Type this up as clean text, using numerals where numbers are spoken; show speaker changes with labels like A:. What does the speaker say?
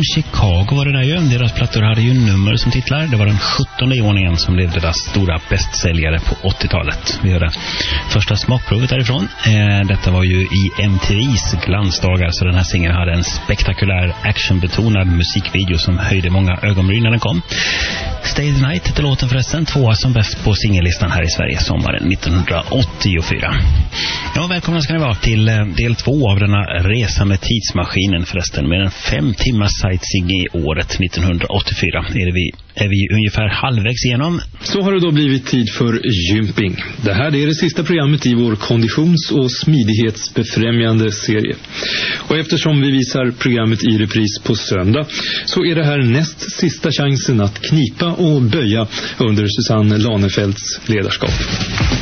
A: Chicago var det där ju. Deras plattor hade ju nummer som titlar. Det var den 17:e i ordningen som blev deras stora bästsäljare på 80-talet. Vi hörde första smakprovet därifrån. Detta var ju i MTVs glansdagar, så den här singeln hade en spektakulär actionbetonad musikvideo som höjde många ögonbryn när den kom. Stay the Night heter låten förresten, 2 som bäst på singellistan här i Sverige sommaren 1984. Ja, välkomna ska ni vara till del 2 av denna resa med tidsmaskinen förresten, med en 5 timmars sightseeing i året 1984. Är vi ungefär halvvägs igenom.
B: Så har det då blivit tid för gymping. Det här är det sista programmet i vår konditions- och smidighetsbefrämjande serie. Och eftersom vi visar programmet i repris på söndag, så är det här näst sista chansen att knipa och böja under Susanne Lanefeldts ledarskap.